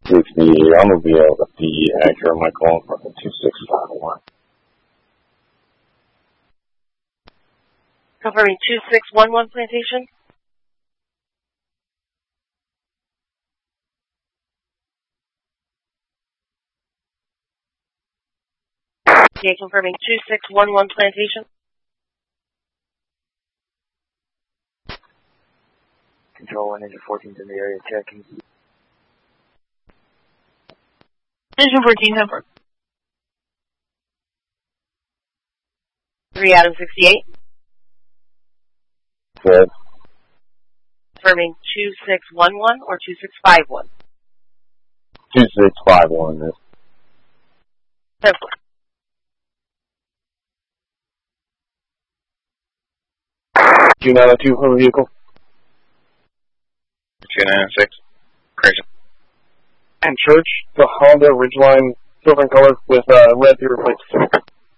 60 automobile with the Acura Michael from the 2651. Confirming 2611 Plantation. Okay, confirming 2611 Plantation. Control 1, Engine 14's in the area, checking. Engine 14, number 3 Adam 68. Good. Confirming 2611 or 2651. 2651 is. Perfect. 292 for the vehicle. 296. Crazy. And Church, the Honda Ridgeline, silver in color with red through plates.